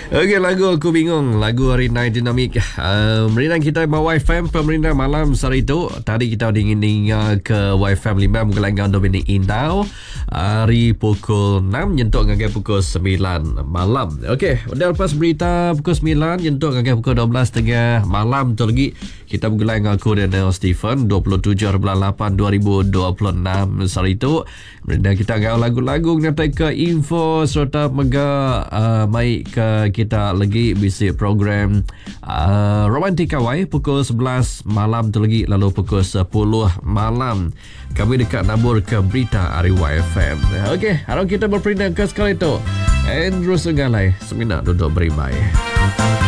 Okey, lagu Aku Bingung, lagu Rina Dinamik. Merindang kita bawa YFM pemerintah malam hari itu. Tadi kita ingin ke YFM 5 Menggelanggang Dominik Indau. Hari pukul 6 nyentuk ngagai pukul 9 malam. Okey, udah lepas berita pukul 9 nyentuk ngagai pukul 12.30 malam tu lagi. Kita bergelang aku dan Stephen 27/8/2026 hari itu. Merindang kita gaul lagu-lagu nanti ke info serta mega mai ke kita lagi bisi program Romantika Wai pukul 11 malam tu lagi, lalu pukul 10 malam kami dekat nabur ke berita Ariwa FM. Okey, harap kita berpindah ke sekali tu. Andrew Segalai, seminat duduk berimai.